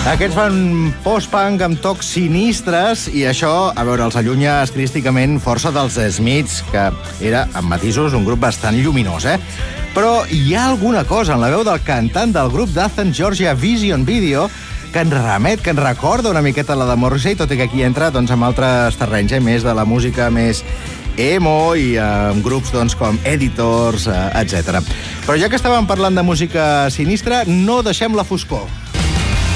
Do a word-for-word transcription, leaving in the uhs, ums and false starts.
Aquests fan post-punk amb tocs sinistres i això, a veure, els allunya estilísticament força dels Smiths, que era, amb matisos, un grup bastant lluminós, eh? Però hi ha alguna cosa en la veu del cantant del grup d'Athens, Georgia, Vision Video, que ens remet, que ens recorda una miqueta la de Morrissey, tot i que aquí entra doncs, amb altres terrenys, eh? Més de la música més emo i eh, amb grups doncs, com Editors, eh, etcètera. Però ja que estàvem parlant de música sinistra, no deixem la foscor.